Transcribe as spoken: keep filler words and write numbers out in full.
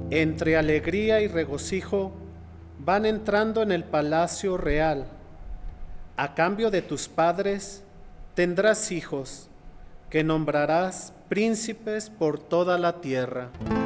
Entre alegría y regocijo van entrando en el palacio real. A cambio de tus padres tendrás hijos, que nombrarás príncipes por toda la tierra.